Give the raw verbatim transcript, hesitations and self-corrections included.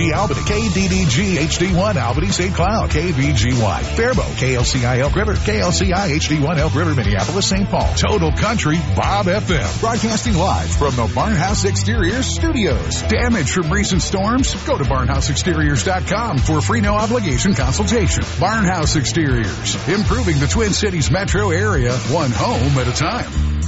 G Albany, K D D G H D one Albany Saint Cloud, K V G Y Faribault, K L C I Elk River, K L C I H D one Elk River, Minneapolis, Saint Paul. Total Country Bob F M. Broadcasting live from the Barnhouse Exteriors studios. Damage from recent storms? Go to barnhouse exteriors dot com for a free no obligation consultation. Barnhouse Exteriors, improving the Twin Cities metro area one home at a time.